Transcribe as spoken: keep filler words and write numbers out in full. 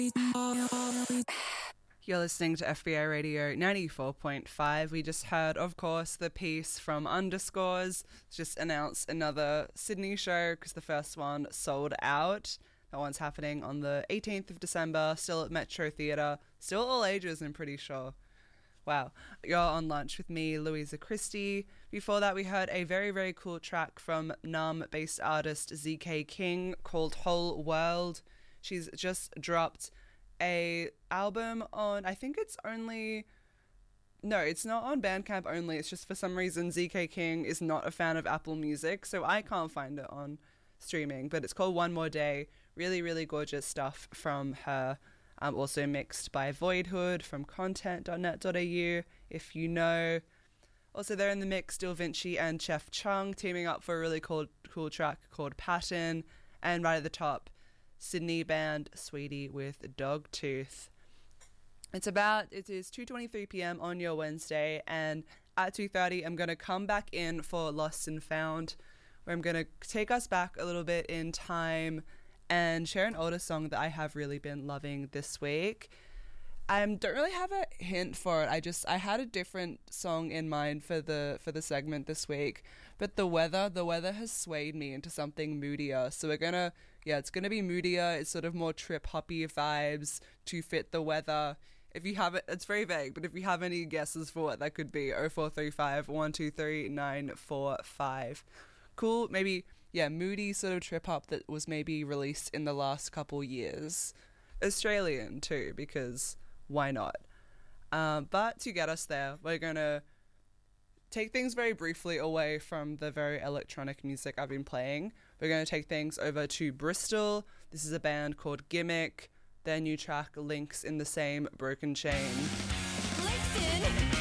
You're listening to F B I Radio ninety-four point five. We just heard, of course, the piece from Underscores. Just announced another Sydney show because the first one sold out. That one's happening on the eighteenth of December, still at Metro Theatre. Still all ages, I'm pretty sure. Wow. You're on lunch with me, Louisa Christie. Before that, we heard a very, very cool track from Numb-based artist Z K King called Whole World. She's just dropped a album on, I think it's only, no, it's not on Bandcamp only. It's just for some reason Z K King is not a fan of Apple Music, so I can't find it on streaming. But it's called One More Day. Really, really gorgeous stuff from her. Um, also mixed by Voidhood from content dot net dot a u, if you know. Also there in the mix, Still Vinci and Chef Chung teaming up for a really cool, cool track called Pattern. And right at the top, Sydney band Sweetie with Dogtooth. It's about, it is two twenty-three p.m. on your Wednesday, and at two thirty I'm going to come back in for Lost and Found, where I'm going to take us back a little bit in time and share an older song that I have really been loving this week. I um, don't really have a hint for it. I just, I had a different song in mind for the for the segment this week, but the weather, the weather has swayed me into something moodier. So we're gonna, yeah, it's gonna be moodier. It's sort of more trip-hoppy vibes to fit the weather. If you have it, it's very vague, but if you have any guesses for what that could be, oh four three five, one two three, nine four five. Cool, maybe, yeah, moody sort of trip-hop that was maybe released in the last couple years. Australian too, because why not? Um, but to get us there, we're going to take things very briefly away from the very electronic music I've been playing. We're going to take things over to Bristol. This is a band called Gimmick. Their new track, Links in the Same Broken Chain. Links in